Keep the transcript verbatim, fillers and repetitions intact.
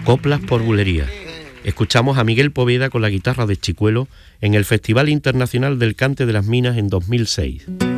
Coplas por bulería. Escuchamos a Miguel Poveda con la guitarra de Chicuelo en el Festival Internacional del Cante de las Minas en dos mil seis.